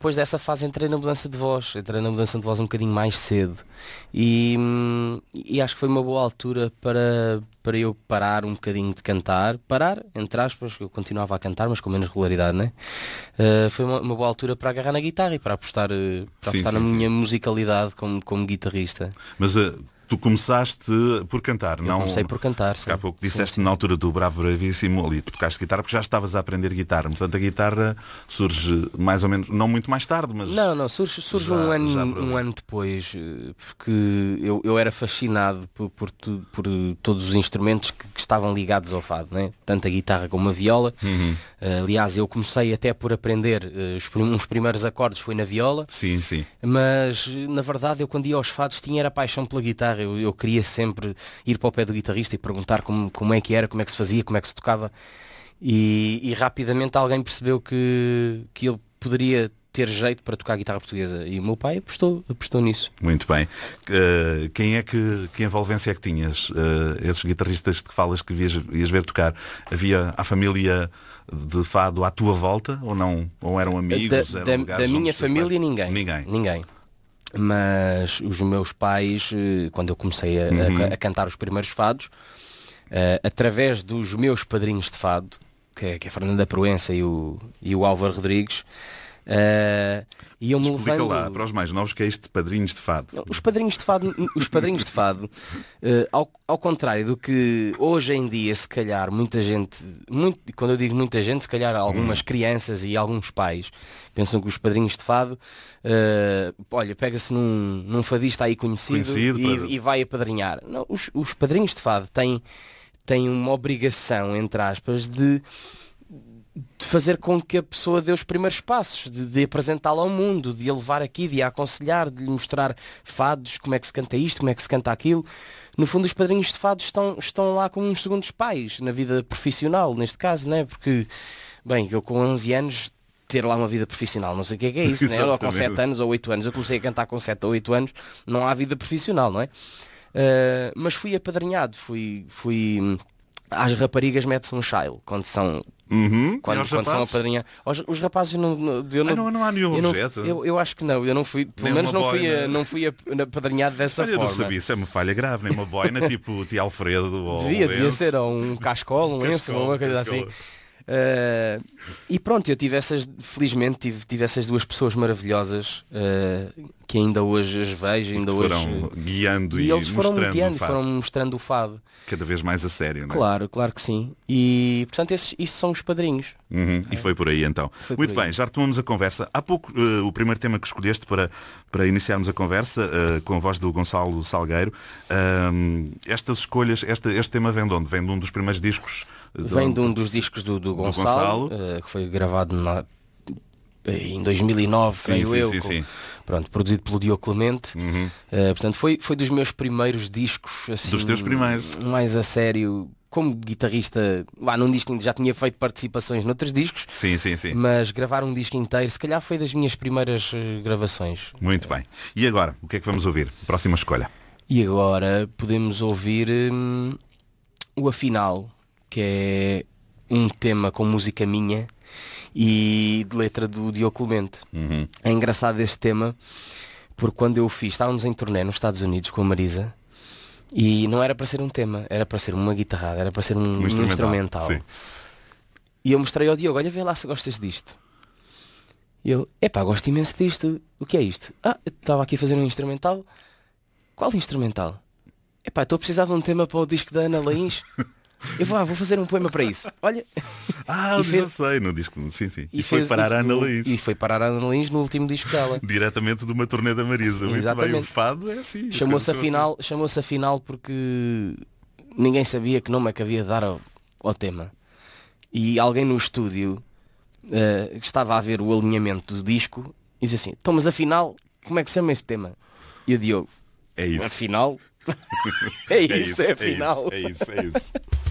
depois dessa fase entrei na mudança de voz. Entrei na mudança de voz um bocadinho mais cedo. E acho que foi uma boa altura para eu parar um bocadinho de cantar. Parar, entre aspas, eu continuava a cantar, mas com menos regularidade, né? Foi uma boa altura para agarrar na guitarra e para apostar, na minha musicalidade como guitarrista. Mas tu começaste por cantar, Eu não? Comecei por cantar, sim. Há pouco disseste na altura do Bravo Bravíssimo ali, tu tocaste guitarra porque já estavas a aprender guitarra. Portanto, a guitarra surge mais ou menos, não muito mais tarde, mas... Não, surge um ano depois, porque eu era fascinado por todos os instrumentos que estavam ligados ao fado, né? Tanto a guitarra como a viola. Aliás, eu comecei até por aprender uns primeiros acordes foi na viola. Sim. Mas, na verdade, eu quando ia aos fados tinha era paixão pela guitarra. Eu queria sempre ir para o pé do guitarrista e perguntar como é que era, como é que se fazia, como é que se tocava. E rapidamente alguém percebeu que eu poderia ter jeito para tocar guitarra portuguesa. E o meu pai apostou nisso. Muito bem. Que envolvência é que tinhas? Esses guitarristas que falas que ias ver tocar, havia a família de fado à tua volta ou não? Ou eram amigos? Da minha família ninguém. Mas os meus pais, quando eu comecei a cantar os primeiros fados, através dos meus padrinhos de fado, que é a Fernanda Proença e o Álvaro Rodrigues, iam-me Explica levando... lá, para os mais novos, que é isto de padrinhos de fado. Os padrinhos de fado, ao contrário do que hoje em dia, se calhar, muita gente, quando eu digo muita gente, se calhar algumas crianças e alguns pais pensam que os padrinhos de fado, olha, pega-se num fadista aí conhecido e vai apadrinhar. Não, os padrinhos de fado têm uma obrigação, entre aspas, de fazer com que a pessoa dê os primeiros passos, de apresentá-lo ao mundo, de a levar aqui, de a aconselhar, de lhe mostrar fados, como é que se canta isto, como é que se canta aquilo. No fundo, os padrinhos de fado estão lá como uns segundos pais, na vida profissional, neste caso, né? Porque, bem, eu com 11 anos, ter lá uma vida profissional, não sei o que é isso, né? Ou com 7 anos ou 8 anos, eu comecei a cantar com 7 ou 8 anos, não há vida profissional, não é? Mas fui apadrinhado, fui às raparigas mete-se um child quando são quando são apadrinhados. Os rapazes não há nenhum objeto. Eu acho que não, eu não fui, pelo menos não fui apadrinhado dessa forma. Eu não sabia, isso é uma falha grave, nem uma boina tipo o tio Alfredo ou devia ser, ou um cascola, um lenço, uma coisa assim. E pronto, eu felizmente tive essas duas pessoas maravilhosas que ainda hoje as vejo, ainda hoje foram guiando e eles foram mostrando o fado. Foram mostrando o fado cada vez mais a sério, não é? Claro que sim. E portanto isso são os padrinhos. E foi por aí então. Muito bem, já retomamos a conversa. Há pouco o primeiro tema que escolheste para iniciarmos a conversa, com a voz do Gonçalo Salgueiro. Estas escolhas, este tema vem de onde? Vem de um dos primeiros discos? Vem de um dos discos do Gonçalo, que foi gravado em 2009, creio eu. Sim. Pronto, produzido pelo Diogo Clemente. Portanto, foi dos meus primeiros discos, assim, dos teus primeiros, mais a sério, como guitarrista. Num disco já tinha feito participações noutros discos. Sim. Mas gravar um disco inteiro, se calhar foi das minhas primeiras gravações. Muito bem. E agora, o que é que vamos ouvir? Próxima escolha. E agora podemos ouvir o Afinal, que é um tema com música minha e de letra do Diogo Clemente. É engraçado este tema porque quando eu fiz, estávamos em turnê nos Estados Unidos com a Marisa e não era para ser um tema, era para ser uma guitarrada, era para ser um instrumental. E eu mostrei ao Diogo, olha, vê lá se gostas disto. E ele, gosto imenso disto. O que é isto? Eu estava aqui a fazer um instrumental. Qual instrumental? Estou a precisar de um tema para o disco da Ana Laís. Eu vou fazer um poema para isso. Olha. Já sei, no disco. Sim. E foi parar a Ana Laís. E foi parar a Ana Laís no último disco dela. Diretamente de uma turnê da Marisa. Exatamente. Muito bem, o fado é assim. Chamou-se Afinal porque ninguém sabia que nome é que havia de dar ao tema. E alguém no estúdio que estava a ver o alinhamento do disco e disse assim, então mas afinal, como é que se chama este tema? E o Diogo, é isso. Afinal... é isso, afinal. É isso.